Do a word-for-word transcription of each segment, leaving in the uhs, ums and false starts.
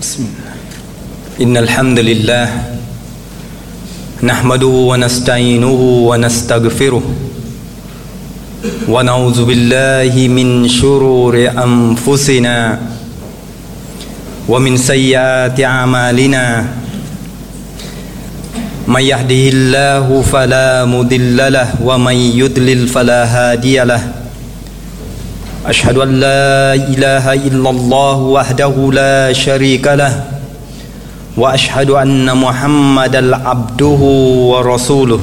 بسم الله إن الحمد لله نحمده ونستعينه ونستغفره ونعوذ بالله من شرور أنفسنا ومن سيئات أعمالنا من يهده الله فلا مضل له ومن يضلل فلا هادي له أشهد أن لا إله إلا الله وحده لا شريك له وأشهد أن محمدا عبده ورسوله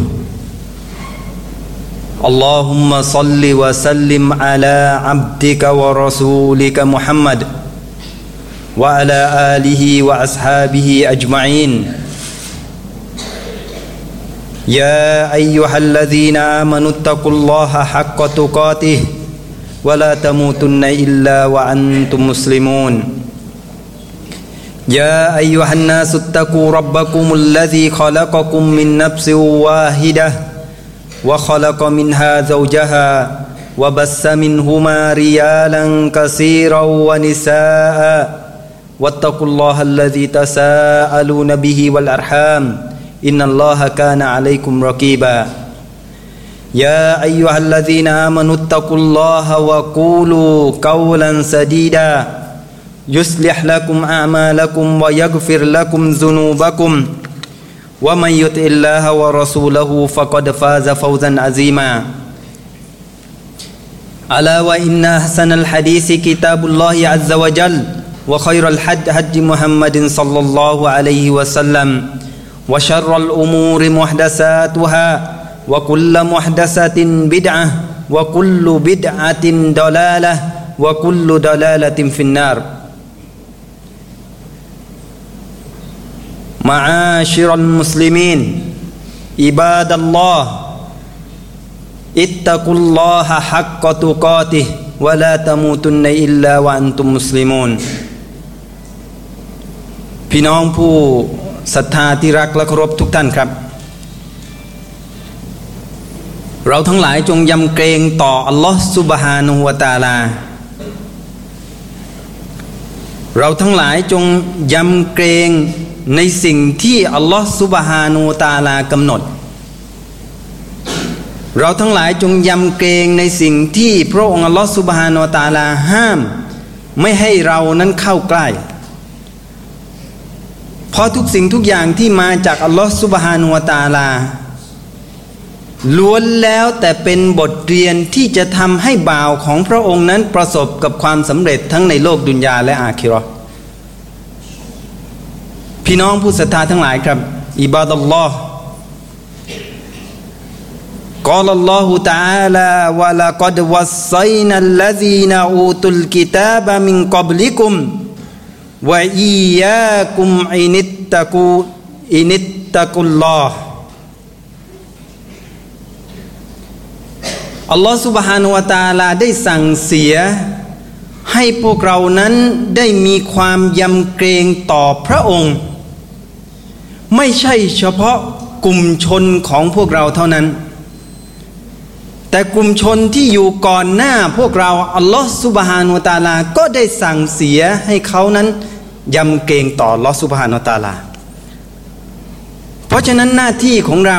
اللهم صل وسلم على عبدك ورسولك محمد وعلى آله وأصحابه أجمعين يا أيها الذين آمنوا اتقوا الله حق تقاته ولا تموتن إلا وأنتم مسلمون يا أيها الناس اتقوا ربكم الذي خلقكم من نفس واحدة وخلق منها زوجها وبث منهما رجالا كثيرا ونساء واتقوا الله الذي تساءلون به والأرحام إن الله كان عليكم رقيبا يا أيها الذين آمنوا اتقوا الله وقولوا قولا سديدا يصلح لكم أعمالكم ويغفر لكم ذنوبكم ومن يطع الله ورسوله فقد فاز فوزا عظيما ألا وإن أحسن الحديث كتاب الله عز وجل وخير الحج حج محمد صلى الله عليه وسلم وشر الأمور محدثاتها وكل محدثة بدعة وكل بدعة ضلالة وكل ضلالة في النار معاشر المسلمين عباد الله اتقوا الله حق تقاته ولا تموتن إلا وأنتم مسلمون พี่น้องผู้ศรัทธาที่รักและเคารพทุกท่านครับเราทั้งหลายจงยำเกรงต่ออัลลอฮฺซุบฮานะฮูวะตะอาลาเราทั้งหลายจงยำเกรงในสิ่งที่อัลลอฮฺซุบฮานะฮูวะตะอาลากำหนดเราทั้งหลายจงยำเกรงในสิ่งที่พระองค์อัลลอฮฺซุบฮานะฮูวะตะอาลาห้ามไม่ให้เรานั้นเข้าใกล้เพราะทุกสิ่งทุกอย่างที่มาจากอัลลอฮฺซุบฮานะฮูวะตะอาลาล้วนแล้วแต่เป็นบทเรียนที่จะทำให้บ่าวของพระองค์นั้นประสบกับความสำเร็จทั้งในโลกดุนยาและอาคิเราะห์พี่น้องผู้ศรัทธาทั้งหลายครับอิบาดัลลอฮ์กอลัลลอฮุตะอาลาวะละกัดวัศซัยนัลลซีนาอูตุลกิตาบะมินกับลิกุมวะอียากุมอินิตตะกูอินิตตะกุลลอฮ์อัลลอฮฺซุบฮานะฮูวะตะอาลาได้สั่งเสียให้พวกเรานั้นได้มีความยำเกรงต่อพระองค์ไม่ใช่เฉพาะกลุ่มชนของพวกเราเท่านั้นแต่กลุ่มชนที่อยู่ก่อนหน้าพวกเราอัลลอฮฺซุบฮานะฮูวะตะอาลาก็ได้สั่งเสียให้เขานั้นยำเกรงต่ออัลลอฮฺซุบฮานะฮูวะตะอาลาเพราะฉะนั้นหน้าที่ของเรา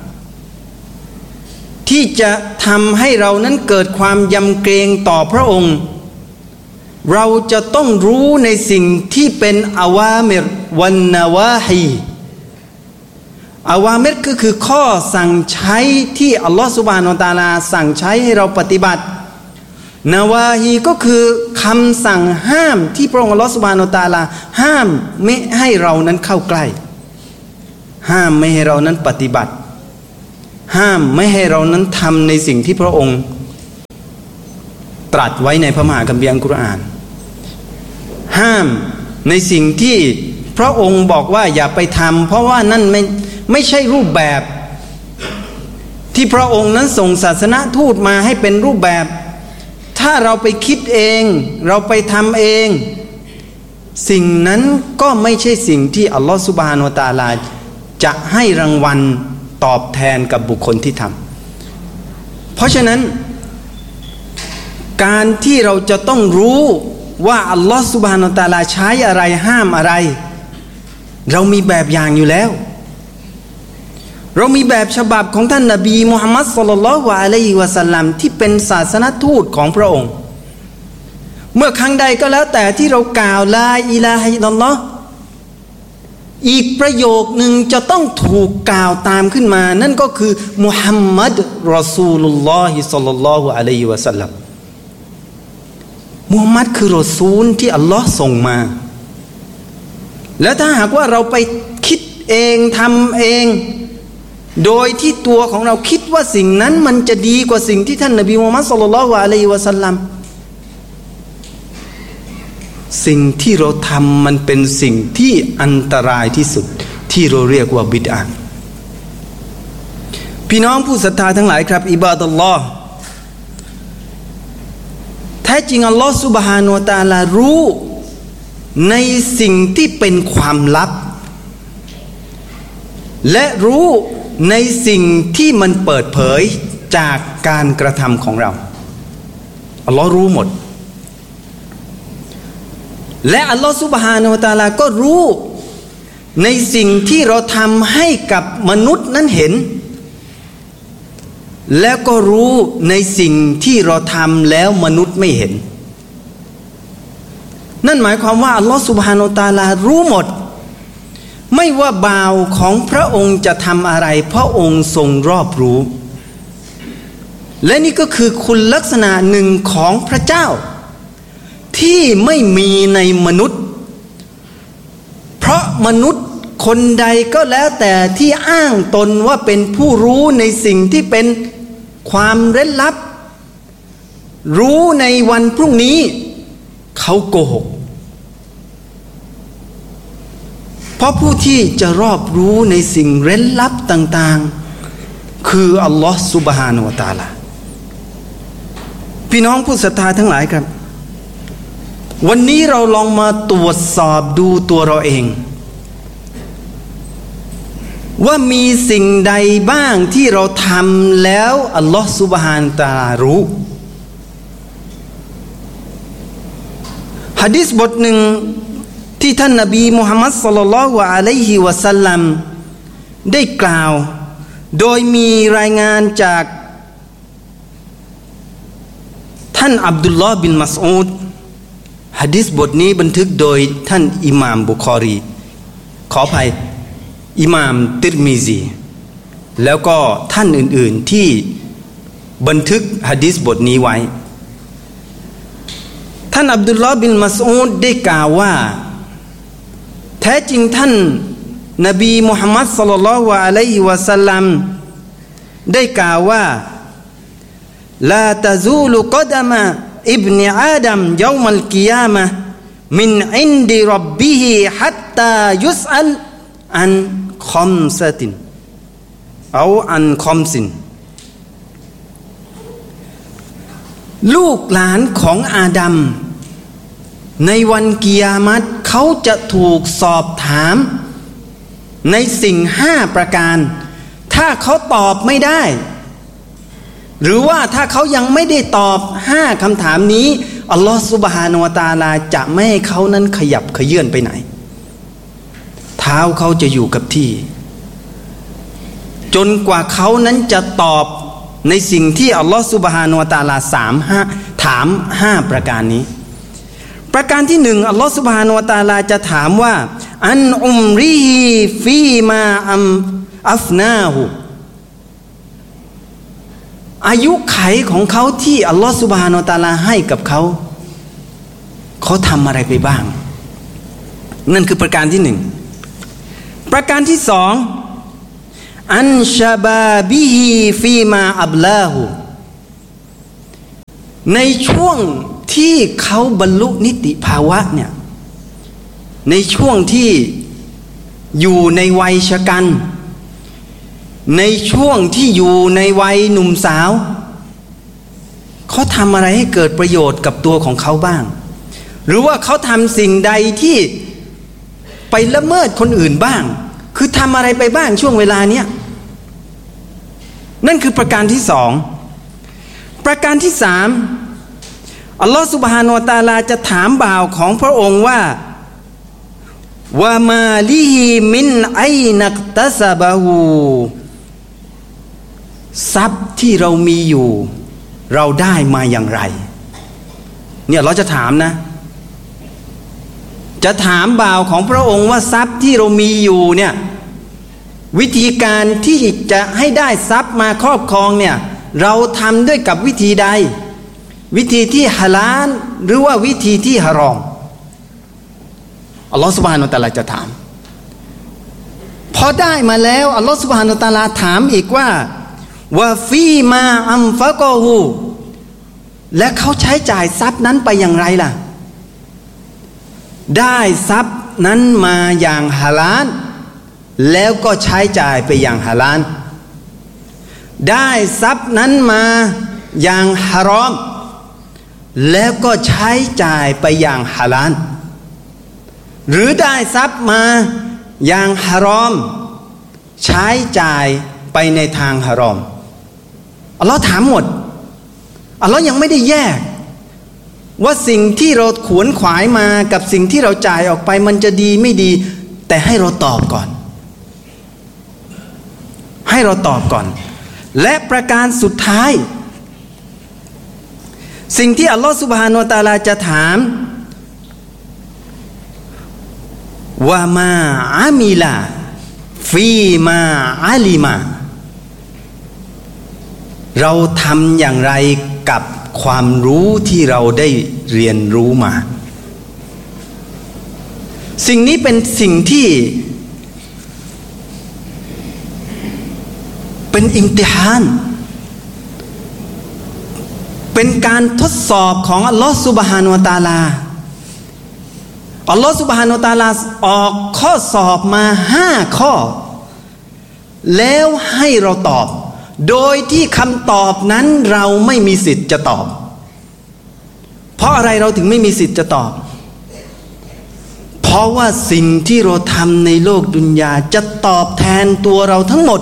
ที่จะทำให้เรานั้นเกิดความยำเกรงต่อพระองค์เราจะต้องรู้ในสิ่งที่เป็นอาวามิรวันนาวาฮีอาวามิรก็คือข้อสั่งใช้ที่อัลลอฮฺซุบฮานะฮูวะตะอาลาสั่งใช้ให้เราปฏิบัตินาวาฮีก็คือคำสั่งห้ามที่พระองค์อัลลอฮฺซุบฮานะฮูวะตะอาลาห้ามไม่ให้เรานั้นเข้าใกล้ห้ามไม่ให้เรานั้นปฏิบัติห้ามไม่ให้เรานั้นทำในสิ่งที่พระองค์ตรัสไว้ในพระมหาคัมภีร์อัลกุรอานห้ามในสิ่งที่พระองค์บอกว่าอย่าไปทำเพราะว่านั่นไม่ไม่ใช่รูปแบบที่พระองค์นั้นส่งศาสนทูตมาให้เป็นรูปแบบถ้าเราไปคิดเองเราไปทำเองสิ่งนั้นก็ไม่ใช่สิ่งที่อัลลอฮฺซุบฮานะฮูวะตะอาลาจะให้รางวัลตอบแทนกับบุคคลที่ทำเพราะฉะนั้น การที่เราจะต้องรู้ว่าอัลลอฮฺซุบฮานะฮูวะตะอาลาใช้อะไรห้ามอะไรเรามีแบบอย่างอยู่แล้วเรามีแบบฉบับของท่านนบีมุฮัมมัดศ็อลลัลลอฮุอะลัยฮิวะซัลลัมที่เป็นศาสนทูตของพระองค์เมื่อครั้งใดก็แล้วแต่ที่เรากล่าวลาอิลาฮะอิลลัลลอฮ์อีกประโยคหนึ่งจะต้องถูกกล่าวตามขึ้นมานั่นก็คือมุฮัมมัดรอซูลุลลอฮิศ็อลลัลลอฮุอะลัยฮิวะซัลลัมมุฮัมมัดคือรอซูลที่อัลลอฮ์ส่งมาแล้วถ้าหากว่าเราไปคิดเองทำเองโดยที่ตัวของเราคิดว่าสิ่งนั้นมันจะดีกว่าสิ่งที่ท่านนบีมุฮัมมัดศ็อลลัลลอฮุอะลัยฮิวะซัลลัมสิ่งที่เราทำมันเป็นสิ่งที่อันตรายที่สุดที่เราเรียกว่าบิดอะห์พี่น้องผู้ศรัทธาทั้งหลายครับอิบาดัลลอฮ์แท้จริงอัลลอฮ์ซุบฮานะฮูวะตะอาลารู้ในสิ่งที่เป็นความลับและรู้ในสิ่งที่มันเปิดเผยจากการกระทำของเราอัลลอฮ์รู้หมดและอัลลอฮ์ซุบฮานะฮูวะตะอาลาก็รู้ในสิ่งที่เราทำให้กับมนุษย์นั้นเห็นแล้วก็รู้ในสิ่งที่เราทำแล้วมนุษย์ไม่เห็นนั่นหมายความว่าอัลลอฮ์ซุบฮานะฮูวะตะอาลารู้หมดไม่ว่าบ่าวของพระองค์จะทำอะไรพระองค์ทรงรอบรู้และนี่ก็คือคุณลักษณะหนึ่งของพระเจ้าที่ไม่มีในมนุษย์เพราะมนุษย์คนใดก็แล้วแต่ที่อ้างตนว่าเป็นผู้รู้ในสิ่งที่เป็นความเร้นลับรู้ในวันพรุ่งนี้เขาโกหกเพราะผู้ที่จะรอบรู้ในสิ่งเร้นลับต่างๆคืออัลลอฮฺซุบฮานะฮูวะตะอาลาพี่น้องผู้ศรัทธาทั้งหลายครับวันนี้เราลองมาตรวจสอบดูตัวเราเองว่ามีสิ่งใดบ้างที่เราทำแล้วอัลลอฮฺซุบฮานะฮูวะตะอาลารู้หะดีษบทหนึ่งที่ท่านนบีมุฮัมมัดศ็อลลัลลอฮุอะลัยฮิวะซัลลัมได้กล่าวโดยมีรายงานจากท่านอับดุลลอฮ์บินมัสอูดหะดีษบทนี้บันทึกโดยท่านอิหม่ามบุคอรีขออภัยอิหม่ามติรมิซีแล้วก็ท่านอื่นๆที่บันทึกหะดีษบทนี้ไว้ท่านอับดุลลอฮ์บินมัสอูดได้กล่าวว่าแท้จริงท่านนบีมุฮัมมัดศ็อลลัลลอฮุอะลัยฮิวะซัลลัมได้กล่าวว่าลาตะซูลุกอดะมะอิบนอาดัมยอมัลกิยามะฮ์มินอินดิร็อบบิฮิฮัตตายุสอัลอันคอมซะตินเอาอันคอมซินลูกหลานของอาดัมในวันกิยามัตเขาจะถูกสอบถามในสิ่งห้าประการถ้าเขาตอบไม่ได้หรือว่าถ้าเขายังไม่ได้ตอบห้าคำถามนี้อัลลอฮฺซุบฮานะฮูวะตะอาลาจะไม่ให้เขานั้นขยับเขยื่อนไปไหนเท้าเขาจะอยู่กับที่จนกว่าเขานั้นจะตอบในสิ่งที่อัลลอฮฺซุบฮานะฮูวะตะอาลาสามห้าถามห้าประการนี้ประการที่หนึ่งอัลลอฮฺซุบฮานะฮูวะตะอาลาจะถามว่าอันอุมรีฮีฟีมาอัมอัฟนาหูอายุไขของเขาที่อัลลอฮฺซุบฮานะฮูวะตะอาลาให้กับเขาเขาทำอะไรไปบ้างนั่นคือประการที่หนึ่งประการที่สองอันชาบาบิฮีฟีมาอับลาหูในช่วงที่เขาบรรลุนิติภาวะเนี่ยในช่วงที่อยู่ในวัยชะกันในช่วงที่อยู่ในวัยหนุ่มสาวเขาทำอะไรให้เกิดประโยชน์กับตัวของเขาบ้างหรือว่าเขาทำสิ่งใดที่ไปละเมิดคนอื่นบ้างคือทำอะไรไปบ้างช่วงเวลาเนี้ยนั่นคือประการที่สองประการที่สามอัลลอฮฺซุบฮานะฮูวะตะอาลาจะถามบ่าวของพระองค์ว่าวะมาลิฮิมินไอนักตัซะบะฮูทรัพย์ที่เรามีอยู่เราได้มาอย่างไรเนี่ยเราจะถามนะจะถามบ่าวของพระองค์ว่าทรัพย์ที่เรามีอยู่เนี่ยวิธีการที่จะให้ได้ทรัพย์มาครอบครองเนี่ยเราทำด้วยกับวิธีใดวิธีที่ฮาลาลหรือว่าวิธีที่ฮารอมอัลลอฮฺซุบฮานะฮูวะตะอาลาจะถามพอได้มาแล้วอัลลอฮฺซุบฮานะฮูวะตะอาลาถามอีกว่าวะฟีมาอัมฟะกอฮูและเขาใช้จ่ายทรัพย์นั้นไปอย่างไรล่ะได้ทรัพย์นั้นมาอย่างฮาลาลแล้วก็ใช้จ่ายไปอย่างฮาลาลได้ทรัพย์นั้นมาอย่างฮารอมแล้วก็ใช้จ่ายไปอย่างฮาลาลหรือได้ทรัพย์มาอย่างฮารอมใช้จ่ายไปในทางฮารอมอัลลอฮ์ถามหมดอัลลอฮ์ยังไม่ได้แยกว่าสิ่งที่เราขวนขวายมากับสิ่งที่เราจ่ายออกไปมันจะดีไม่ดีแต่ให้เราตอบก่อนให้เราตอบก่อนและประการสุดท้ายสิ่งที่อัลลอฮฺซุบฮานะฮูวะตะอาลาจะถามวะมาอามิลาฟีมาอาลิมาเราทำอย่างไรกับความรู้ที่เราได้เรียนรู้มาสิ่งนี้เป็นสิ่งที่เป็นอิมติฮานเป็นการทดสอบของอัลลอฮฺซุบฮานะฮูวะตะอาลาอัลลอฮฺซุบฮานะฮูวะตะอาลาออกข้อสอบมาห้าข้อแล้วให้เราตอบโดยที่คำตอบนั้นเราไม่มีสิทธิ์จะตอบเพราะอะไรเราถึงไม่มีสิทธิ์จะตอบเพราะว่าสิ่งที่เราทำในโลกดุนยาจะตอบแทนตัวเราทั้งหมด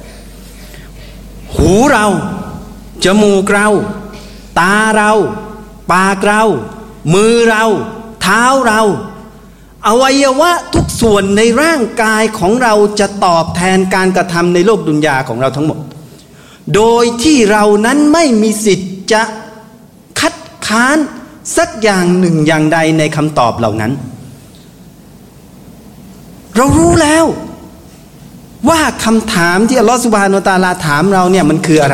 หูเราจมูกเราตาเราปากเรามือเราเท้าเราอวัยวะทุกส่วนในร่างกายของเราจะตอบแทนการกระทำในโลกดุนยาของเราทั้งหมดโดยที่เรานั้นไม่มีสิทธิ์จะคัดค้านสักอย่างหนึ่งอย่างใดในคำตอบเหล่านั้นเรารู้แล้วว่าคำถามที่อัลลอฮฺซุบฮานะฮูวะตะอาลาถามเราเนี่ยมันคืออะไร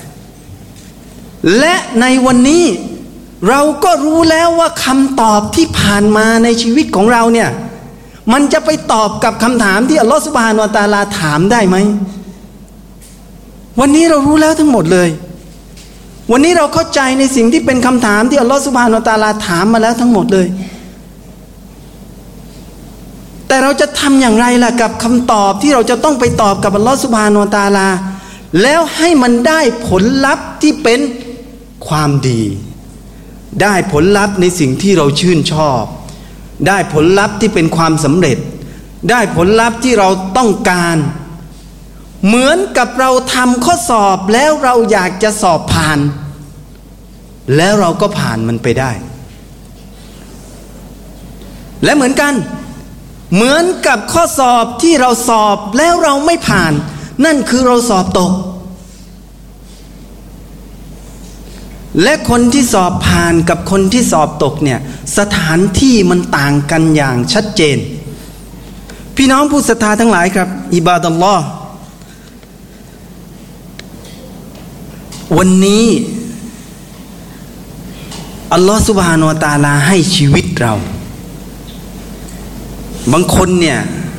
และในวันนี้เราก็รู้แล้วว่าคำตอบที่ผ่านมาในชีวิตของเราเนี่ยมันจะไปตอบกับคำถามที่อัลลอฮฺซุบฮานะฮูวะตะอาลาถามได้ไหมวันนี้เรารู้แล้วทั้งหมดเลยวันนี้เราเข้าใจในสิ่งที่เป็นคำถามที่อัลลอฮฺซุบฮานะฮูวะตะอาลาถามมาแล้วทั้งหมดเลยแต่เราจะทำอย่างไรล่ะกับคำตอบที่เราจะต้องไปตอบกับอัลลอฮฺซุบฮานะฮูวะตะอาลาแล้วให้มันได้ผลลัพธ์ที่เป็นความดีได้ผลลัพธ์ในสิ่งที่เราชื่นชอบได้ผลลัพธ์ที่เป็นความสำเร็จได้ผลลัพธ์ที่เราต้องการเหมือนกับเราทำข้อสอบแล้วเราอยากจะสอบผ่านแล้วเราก็ผ่านมันไปได้และเหมือนกันเหมือนกับข้อสอบที่เราสอบแล้วเราไม่ผ่านนั่นคือเราสอบตกและคนที่สอบผ่านกับคนที่สอบตกเนี่ยสถานที่มันต่างกันอย่างชัดเจนพี่น้องผู้ศรัทธาทั้งหลายครับอิบาดัลลอฮ์วันนี้อัลลอฮ์ซุบฮานะฮูวะตะอาลาให้ชีวิตเราบางคนเนี่ย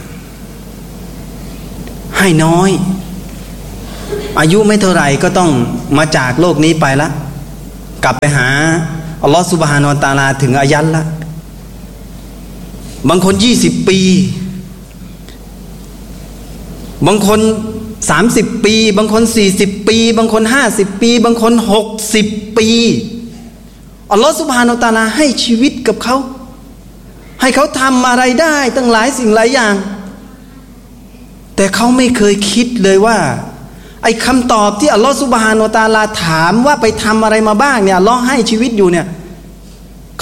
ให้น้อยอายุไม่เท่าไหร่ก็ต้องมาจากโลกนี้ไปละกลับไปหาอัลลอฮ์ซุบฮานะฮูวะตะอาลาถึงอายัลละบางคนยี่สิบปีบางคนสามสิบปีบางคนสี่สิบปีบางคนห้าสิบปีบางคนหกสิบปีอัลลอฮฺซุบฮานะฮูวะตะอาลาให้ชีวิตกับเขาให้เขาทำอะไรได้ตั้งหลายสิ่งหลายอย่างแต่เขาไม่เคยคิดเลยว่าไอ้คำตอบที่อัลลอฮฺซุบฮานะฮูวะตะอาลาถามว่าไปทำอะไรมาบ้างเนี่ยอัลลอฮ์ให้ชีวิตอยู่เนี่ย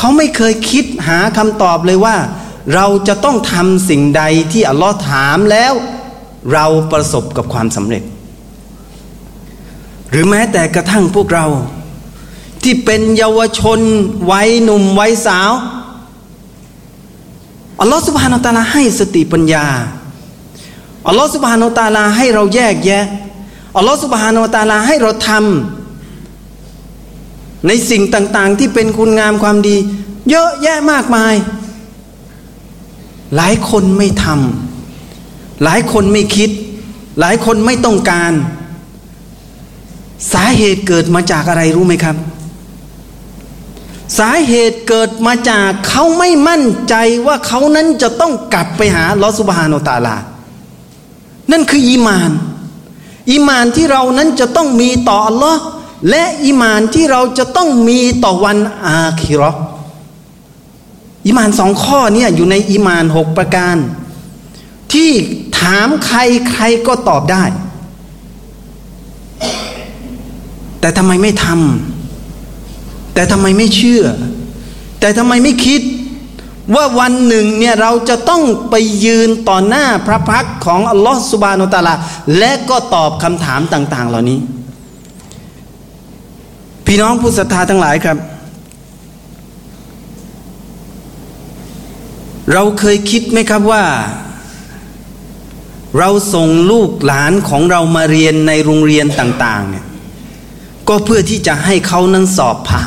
เขาไม่เคยคิดหาคำตอบเลยว่าเราจะต้องทำสิ่งใดที่อัลลอฮ์ถามแล้วเราประสบกับความสำเร็จหรือแม้แต่กระทั่งพวกเราที่เป็นเยาวชนวัยหนุ่มวัยสาวอัลลอฮฺซุบฮานะฮูวะตะอาลาให้สติปัญญาอัลลอฮฺซุบฮานะฮูวะตะอาลาให้เราแยกแยะอัลลอฮฺซุบฮานะฮูวะตะอาลาให้เราทำในสิ่งต่างๆที่เป็นคุณงามความดีเยอะแยะมากมายหลายคนไม่ทำหลายคนไม่คิดหลายคนไม่ต้องการสาเหตุเกิดมาจากอะไรรู้ไหมครับสาเหตุเกิดมาจากเขาไม่มั่นใจว่าเขานั้นจะต้องกลับไปหาอัลเลาะห์ซุบฮานะฮูวะตะอาลานั่นคืออีมานอีมานที่เรานั้นจะต้องมีต่ออัลเลาะห์และอีมานที่เราจะต้องมีต่อวันอาคิเราะห์อีมานสองข้อเนี่ยอยู่ในอีมานหกประการที่ถามใครใครก็ตอบได้แต่ทำไมไม่ทำแต่ทำไมไม่เชื่อแต่ทำไมไม่คิดว่าวันหนึ่งเนี่ยเราจะต้องไปยืนต่อหน้าพระพักตร์ของอัลลอฮฺซุบฮานะฮูวะตะอาลาและก็ตอบคำถามต่างๆเหล่านี้พี่น้องผู้ศรัทธาทั้งหลายครับเราเคยคิดไหมครับว่าเราส่งลูกหลานของเรามาเรียนในโรงเรียนต่างๆเนี่ยก็เพื่อที่จะให้เขานั้นสอบผ่าน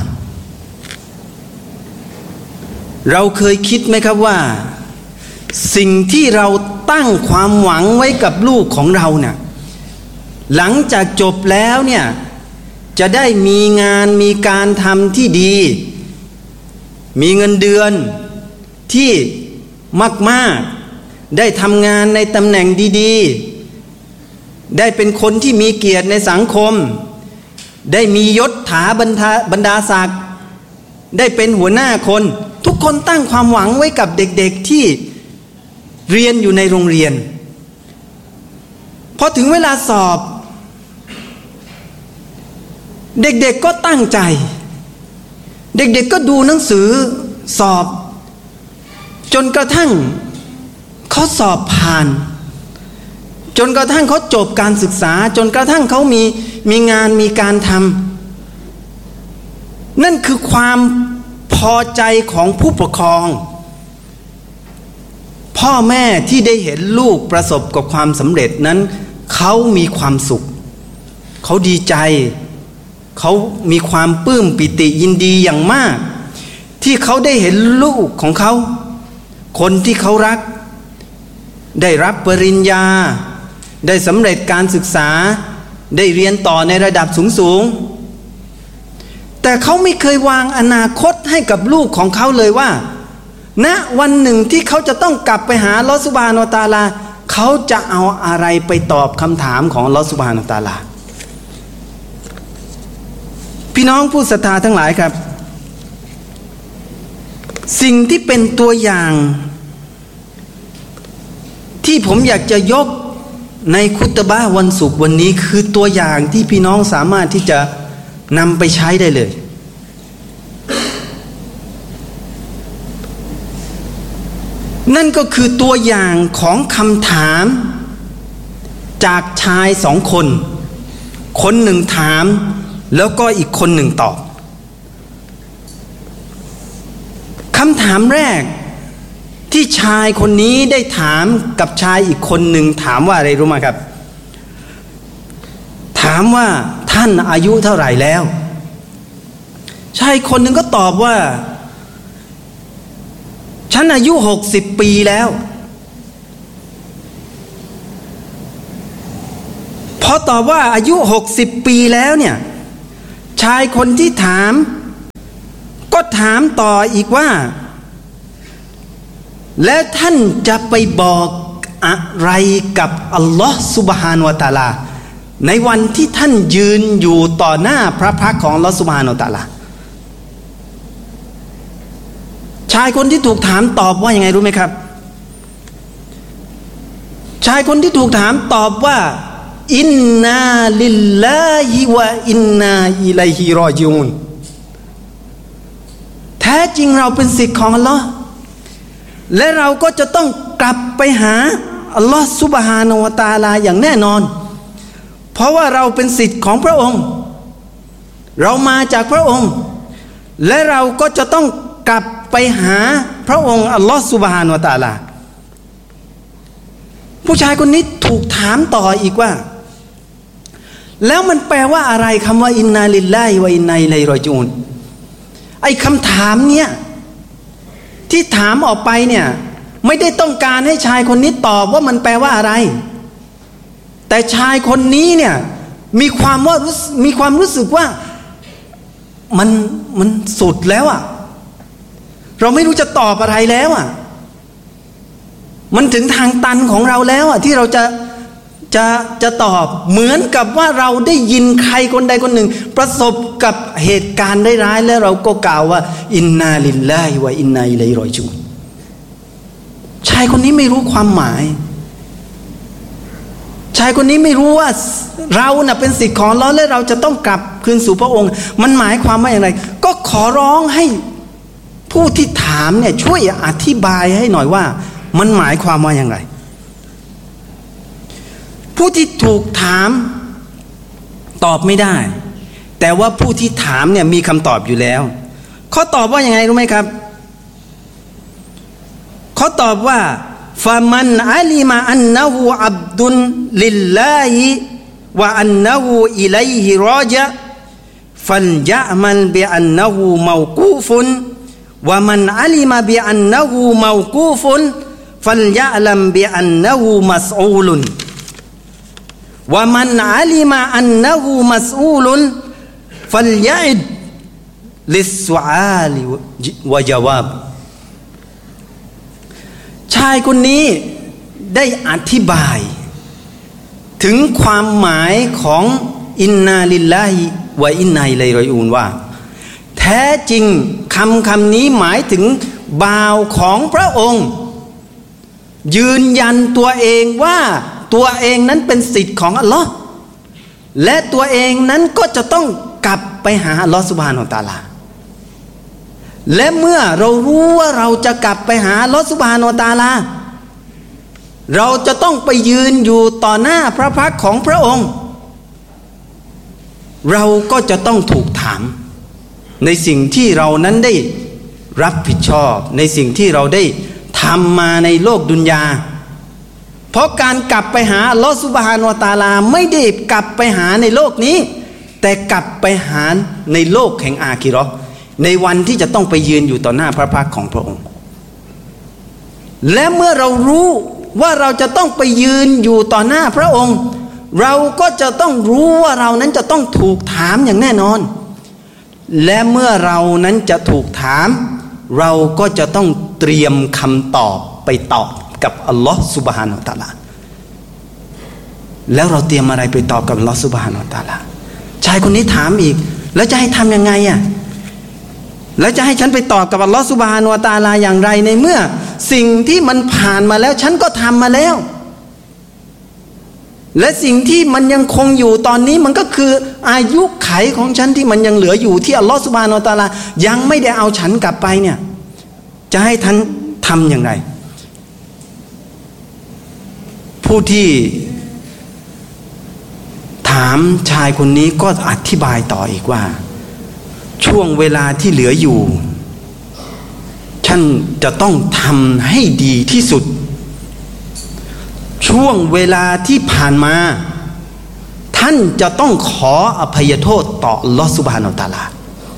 เราเคยคิดไหมครับว่าสิ่งที่เราตั้งความหวังไว้กับลูกของเราเนี่ยหลังจากจบแล้วเนี่ยจะได้มีงานมีการทำที่ดีมีเงินเดือนที่มากๆได้ทำงานในตำแหน่งดีๆได้เป็นคนที่มีเกียรติในสังคมได้มียศถาบรรดาบรรดาศักดิ์ได้เป็นหัวหน้าคนทุกคนตั้งความหวังไว้กับเด็กๆที่เรียนอยู่ในโรงเรียนพอถึงเวลาสอบเด็กๆก็ตั้งใจเด็กๆก็ดูหนังสือสอบจนกระทั่งเขาสอบผ่านจนกระทั่งเขาจบการศึกษาจนกระทั่งเขามีมีงานมีการทำนั่นคือความพอใจของผู้ปกครองพ่อแม่ที่ได้เห็นลูกประสบกับความสำเร็จนั้นเขามีความสุขเขาดีใจเขามีความปลื้มปิติยินดีอย่างมากที่เขาได้เห็นลูกของเขาคนที่เขารักได้รับปริญญาได้สำเร็จการศึกษาได้เรียนต่อในระดับสูงๆแต่เขาไม่เคยวางอนาคตให้กับลูกของเขาเลยว่าณวันหนึ่งที่เขาจะต้องกลับไปหาอัลเลาะห์ซุบฮานะฮูวะตะอาลาเขาจะเอาอะไรไปตอบคำถามของอัลเลาะห์ซุบฮานะฮูวะตะอาลาพี่น้องผู้ศรัทธาทั้งหลายครับสิ่งที่เป็นตัวอย่างที่ผมอยากจะยกในคุตบะห์วันศุกร์วันนี้คือตัวอย่างที่พี่น้องสามารถที่จะนำไปใช้ได้เลยนั่นก็คือตัวอย่างของคำถามจากชายสองคนคนหนึ่งถามแล้วก็อีกคนหนึ่งตอบคำถามแรกที่ชายคนนี้ได้ถามกับชายอีกคนหนึ่งถามว่าอะไรรู้ไหมครับถามว่าท่านอายุเท่าไหร่แล้วชายคนหนึ่งก็ตอบว่าฉันอายุหกสิบปีแล้วพอตอบว่าอายุหกสิบปีแล้วเนี่ยชายคนที่ถามก็ถามต่ออีกว่าแล้วท่านจะไปบอกอะไรกับอัลลอฮฺซุบฮานะฮูวะตะอาลาในวันที่ท่านยืนอยู่ต่อหน้าพระพักตร์ของอัลลอฮฺซุบฮานะฮูวะตะอาลาชายคนที่ถูกถามตอบว่ายังไงรู้ไหมครับชายคนที่ถูกถามตอบว่าอินนาลิลลาฮิวะอินนาอิลัยฮิรอญิอูนแท้จริงเราเป็นศิษย์ของอัลลอฮ์และเราก็จะต้องกลับไปหาอัลลอฮ์ซุบฮานะฮูวะตะอาลาอย่างแน่นอนเพราะว่าเราเป็นศิษย์ของพระองค์เรามาจากพระองค์และเราก็จะต้องกลับไปหาพระองค์อัลลอฮ์ซุบฮานะฮูวะตะอาลาผู้ชายคนนี้ถูกถามต่ออีกว่าแล้วมันแปลว่าอะไรคำว่าอินนาลิลลาฮิวะอินนาอิลัยฮิรอญิอูนไอ้คำถามเนี่ยที่ถามออกไปเนี่ยไม่ได้ต้องการให้ชายคนนี้ตอบว่ามันแปลว่าอะไรแต่ชายคนนี้เนี่ยมีความว่ามีความรู้สึกว่ามันมันสุดแล้วอ่ะเราไม่รู้จะตอบอะไรแล้วอ่ะมันถึงทางตันของเราแล้วอ่ะที่เราจะจะจะตอบเหมือนกับว่าเราได้ยินใครคนใดคนหนึ่งประสบกับเหตุการณ์ร้ายๆแล้วเราก็กล่าวว่าอินนาลิลลาฮิวะอินนาอิลัยฮิรอญิอูนชายคนนี้ไม่รู้ความหมายชายคนนี้ไม่รู้ว่าเราน่ะเป็นศิษย์ของอัลเลาะห์และเราจะต้องกลับคืนสู่พระองค์มันหมายความว่าอย่างไรก็ขอร้องให้ผู้ที่ถามเนี่ยช่วยอธิบายให้หน่อยว่ามันหมายความว่าอย่างไรผู้ที่ถูกถามตอบไม่ได้แต่ว่าผู้ที่ถามเนี่ยมีคำตอบอยู่แล้วเขาตอบว่าอย่างไรรู้ไหมครับเขาตอบว่าฟะมันอะลิมะอันนะฮูอับดุลลิลลาฮิวะอันนะฮูอิลัยฮิรอญะฟัลยะมันบิอันนะฮูเมากูฟุนวะมันอะลิมะบิอันนะฮูเมากูฟุนฟัลยะลัมบิอันนะฮูมัสอูลุนวะมันอะลิมะอันนะฮูมัสอูลุนฟัลยะอิดลิสซุอาลิวะญะวาบชายคนนี้ได้อธิบายถึงความหมายของอินนาลิลลาฮิวะอินนาอิลัยฮิรอญิอูนว่าแท้จริงคำคำนี้หมายถึงบ่าวของพระองค์ยืนยันตัวเองว่าตัวเองนั้นเป็นศิษย์ของอัลลอฮ์และตัวเองนั้นก็จะต้องกลับไปหาอัลลอฮ์ซุบฮานะฮูวะตะอาลาและเมื่อเรารู้ว่าเราจะกลับไปหาอัลเลาะห์ซุบฮานะฮูวะตะอาลาเราจะต้องไปยืนอยู่ต่อหน้าพระพักตร์ของพระองค์เราก็จะต้องถูกถามในสิ่งที่เรานั้นได้รับผิดชอบในสิ่งที่เราได้ทำมาในโลกดุนยาเพราะการกลับไปหาอัลเลาะห์ซุบฮานะฮูวะตะอาลาไม่ได้กลับไปหาในโลกนี้แต่กลับไปหาในโลกแห่งอาคิเราะห์ในวันที่จะต้องไปยืนอยู่ต่อหน้าพระพักตร์ของพระองค์และเมื่อเรารู้ว่าเราจะต้องไปยืนอยู่ต่อหน้าพระองค์เราก็จะต้องรู้ว่าเรานั้นจะต้องถูกถามอย่างแน่นอนและเมื่อเรานั้นจะถูกถามเราก็จะต้องเตรียมคำตอบไปตอบกับอัลลอฮฺซุบฮานะฮูวะตะอาลาแล้วเราเตรียมอะไรไปตอบกับอัลลอฮฺซุบฮานะฮูวะตะอาลาชายคนนี้ถามอีกแล้วจะให้ทำยังไงอ่ะแล้วจะให้ฉันไปตอบกับอัลลอฮฺซุบฮานะฮูวะตะอาลาอย่างไรในเมื่อสิ่งที่มันผ่านมาแล้วฉันก็ทำมาแล้วและสิ่งที่มันยังคงอยู่ตอนนี้มันก็คืออายุไขของฉันที่มันยังเหลืออยู่ที่อัลลอฮฺซุบฮานะฮูวะตะอาลายังไม่ได้เอาฉันกลับไปเนี่ยจะให้ท่านทำอย่างไรผู้ที่ถามชายคนนี้ก็อธิบายต่ออีกว่าช่วงเวลาที่เหลืออยู่ท่านจะต้องทำให้ดีที่สุดช่วงเวลาที่ผ่านมาท่านจะต้องขออภัยโทษต่ออัลเลาะห์ซุบฮานะฮูวะตะอาลา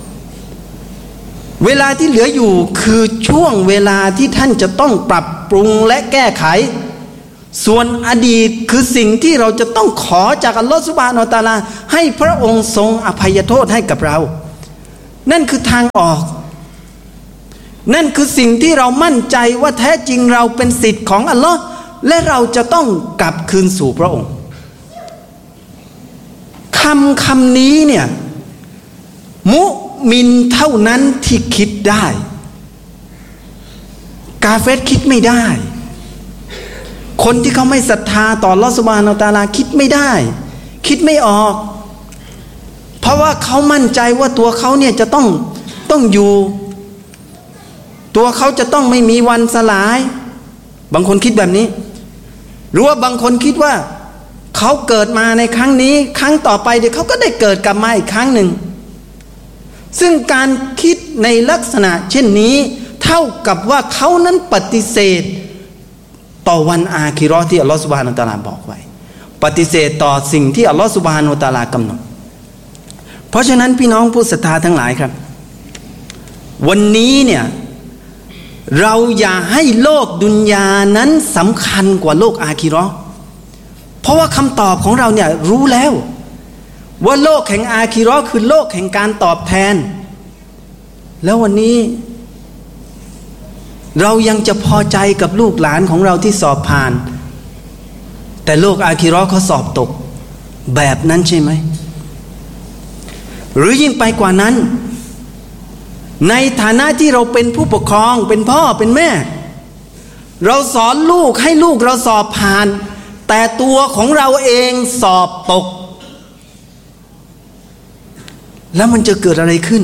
เวลาที่เหลืออยู่คือช่วงเวลาที่ท่านจะต้องปรับปรุงและแก้ไขส่วนอดีตคือสิ่งที่เราจะต้องขอจากอัลเลาะห์ซุบฮานะฮูวะตะอาลาให้พระองค์ทรงอภัยโทษให้กับเรานั่นคือทางออกนั่นคือสิ่งที่เรามั่นใจว่าแท้จริงเราเป็นศิษย์ของอัลลอฮ์และเราจะต้องกลับคืนสู่พระองค์คำคำนี้เนี่ยมุมินเท่านั้นที่คิดได้กาเฟรคิดไม่ได้คนที่เขาไม่ศรัทธาต่ออัลเลาะห์ซุบฮานะฮูวะตะอาลาคิดไม่ได้คิดไม่ออกเพราะว่าเขามั่นใจว่าตัวเขาเนี่ยจะต้องต้องอยู่ตัวเขาจะต้องไม่มีวันสลายบางคนคิดแบบนี้หรือว่าบางคนคิดว่าเขาเกิดมาในครั้งนี้ครั้งต่อไปเดี๋ยวเขาก็ได้เกิดกลับมาอีกครั้งหนึ่งซึ่งการคิดในลักษณะเช่นนี้เท่ากับว่าเขานั้นปฏิเสธต่อวันอาคิเราะห์ที่อัลลอฮฺซุบฮานะฮูวะตะอาลาบอกไว้ปฏิเสธต่อสิ่งที่อัลลอฮฺซุบฮานะฮูวะตะอาลากำหนดเพราะฉะนั้นพี่น้องผู้ศรัทธาทั้งหลายครับวันนี้เนี่ยเราอย่าให้โลกดุนยานั้นสำคัญกว่าโลกอาคิเราะห์เพราะว่าคำตอบของเราเนี่ยรู้แล้วว่าโลกแห่งอาคิเราะห์คือโลกแห่งการตอบแทนแล้ววันนี้เรายังจะพอใจกับลูกหลานของเราที่สอบผ่านแต่โลกอาคิเราะห์เขาสอบตกแบบนั้นใช่ไหมหรือยิ่งไปกว่านั้นในฐานะที่เราเป็นผู้ปกครองเป็นพ่อเป็นแม่เราสอนลูกให้ลูกเราสอบผ่านแต่ตัวของเราเองสอบตกแล้วมันจะเกิดอะไรขึ้น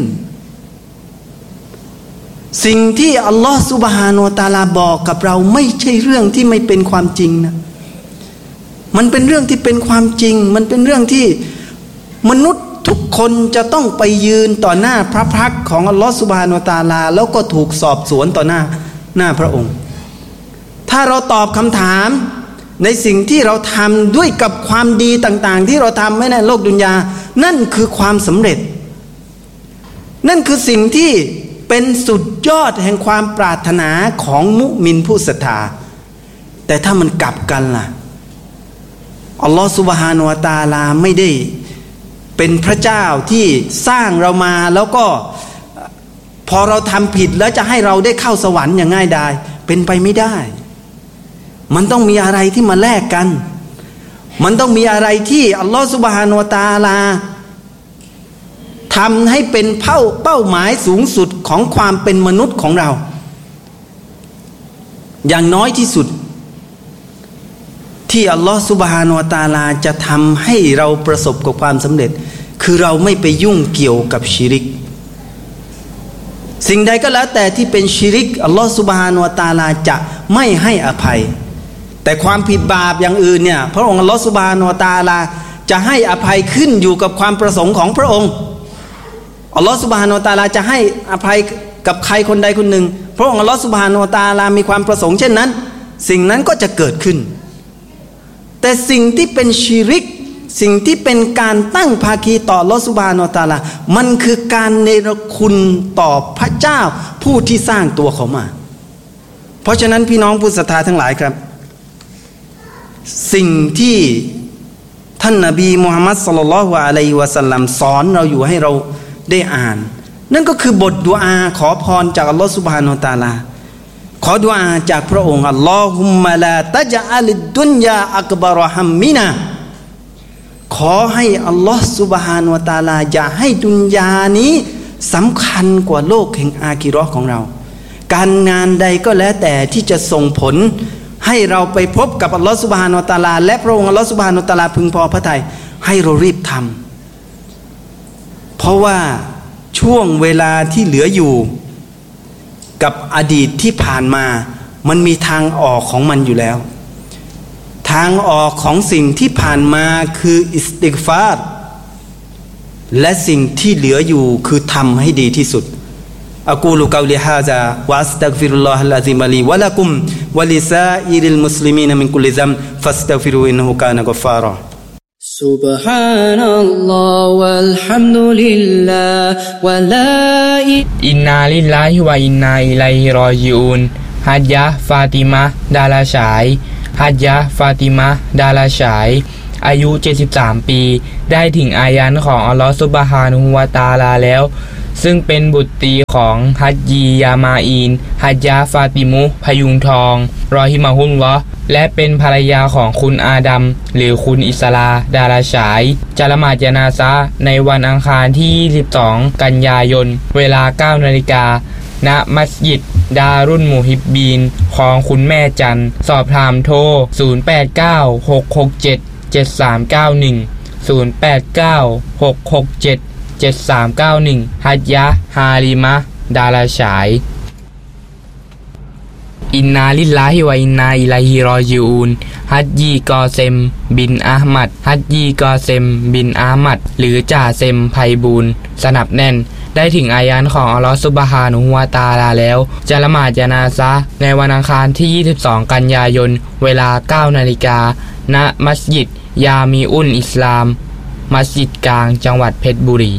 สิ่งที่อัลลอฮฺซุบฮานะฮูวะตะอาลาบอกกับเราไม่ใช่เรื่องที่ไม่เป็นความจริงนะมันเป็นเรื่องที่เป็นความจริงมันเป็นเรื่องที่มนุษย์ทุกคนจะต้องไปยืนต่อหน้าพระพักตร์ของอัลลอฮฺซุบฮานะฮูวะตะอาลาแล้วก็ถูกสอบสวนต่อหน้าหน้าพระองค์ถ้าเราตอบคำถามในสิ่งที่เราทำด้วยกับความดีต่างๆที่เราทำไว้ในโลกดุนยานั่นคือความสำเร็จนั่นคือสิ่งที่เป็นสุดยอดแห่งความปรารถนาของมุมินผู้ศรัทธาแต่ถ้ามันกลับกันล่ะอัลลอฮฺซุบฮานะฮูวะตะอาลาไม่ได้เป็นพระเจ้าที่สร้างเรามาแล้วก็พอเราทำผิดแล้วจะให้เราได้เข้าสวรรค์อย่างง่ายดายเป็นไปไม่ได้มันต้องมีอะไรที่มาแลกกันมันต้องมีอะไรที่อัลลอฮฺซุบฮานะฮูวะตะอาลาทำให้เป็นเป้าเป้าหมายสูงสุดของความเป็นมนุษย์ของเราอย่างน้อยที่สุดที่อัลลอฮฺซุบฮานะฮูวะตะอาลาจะทำให้เราประสบกับความสำเร็จคือเราไม่ไปยุ่งเกี่ยวกับชิริกสิ่งใดก็แล้วแต่ที่เป็นชิริกอัลลอฮฺซุบฮานะฮูวะตะอาลาจะไม่ให้อภัยแต่ความผิดบาปอย่างอื่นเนี่ยพระองค์อัลลอฮฺซุบฮานะฮูวะตะอาลาจะให้อภัยขึ้นอยู่กับความประสงค์ของพระองค์อัลลอฮฺซุบฮานะฮูวะตะอาลาจะให้อภัยกับใครคนใดคนหนึ่งพระองค์อัลลอฮฺซุบฮานะฮูวะตะอาลามีความประสงค์เช่นนั้นสิ่งนั้นก็จะเกิดขึ้นแต่สิ่งที่เป็นชิริกสิ่งที่เป็นการตั้งภาคีต่ออัลลอฮฺซุบฮานะฮูวะตะอาลามันคือการเนรคุณต่อพระเจ้าผู้ที่สร้างตัวเขามาเพราะฉะนั้นพี่น้องผู้ศรัทธาทั้งหลายครับสิ่งที่ท่านนบีมุฮัมมัดศ็อลลัลลอฮุอะลัยฮิวะซัลลัมสอนเราอยู่ให้เราได้อ่านนั่นก็คือบทดุอาขอพรจากอัลลอฮฺซุบฮานะฮูวะตะอาลาขอดุอาจากพระองค์อัลลอฮุมมะลาตัจอัลดุนยาอักบารฮัมมินาขอให้อัลลอฮฺซุบฮานะฮูวะตะอาลาอย่าให้ดุนยานี้สำคัญกว่าโลกแห่งอาคิเราะห์ของเราการงานใดก็แล้วแต่ที่จะส่งผลให้เราไปพบกับอัลลอฮฺซุบฮานะฮูวะตะอาลาและพระองค์อัลลอฮฺซุบฮานะฮูวะตะอาลาพึงพอพระทัยให้เรารีบทำเพราะว่าช่วงเวลาที่เหลืออยู่กับอดีตที่ผ่านมามันมีทางออกของมันอยู่แล้วทางออกของสิ่งที่ผ่านมาคืออิสติฆฟารและสิ่งที่เหลืออยู่คือทำให้ดีที่สุดอะกูลุกอลิฮาซาวะอัสตัฆฟิรุลลอฮะลอะซีมลีวะละกุมวะลิซาอิริลมุสลิมีนมินกุลิซัมฟัสตัฆฟิรูอินนะฮูกานะกัฟฟารอ سبحان الله والحمد لله ولا อินนาลิลลาฮิวะอินนาอิลัยฮิรอญิอูนฮัจญะฟาติมะดาราฉายฮัจญะฟาติมะดาราฉายอายุเจ็ดสิบสามปีได้ถึงอายันของอัลลอฮฺซุบฮานะฮูวะตะอาลาแล้วซึ่งเป็นบุตรีของฮัจญียามาอีนฮัจญะฟาติมุพยุงทองรอฮิมะฮุลลอฮ์และเป็นภรรยาของคุณอาดัมหรือคุณอิสลาดาราฉายจะละหมาดญะนาซะห์ในวันอังคารที่ยี่สิบสองกันยายนเวลา เก้านาฬิกา ณมัสยิดดารุนมุฮิบบีนของคุณแม่จันสอบถามโทรศูนย์ แปด เก้า หก หก เจ็ด เจ็ด สาม เก้า หนึ่ง ศูนย์ แปด เก้า หก หก เจ็ด เจ็ด สาม เก้า หนึ่งฮัจญะฮาลิมะดาราฉายอินนาลิลลาฮิวะอินนาอิลัยฮิรอญิอูนฮัจญีกอเซมบินอาห์มัดฮัจญีกอเซมบินอาห์มัดหรือจ่าเซมไพบูลย์สนับแน่นได้ถึงอายันของอัลเลาะห์ซุบฮานะฮูวะตะอาลาแล้วจะละหมาดญะนาซะห์ในวันอังคารที่ยี่สิบสองกันยายนเวลา เก้านาฬิกา ณมัสยิดยามีอุลอิสลามมัสยิดกลางจังหวัดเพชรบุรี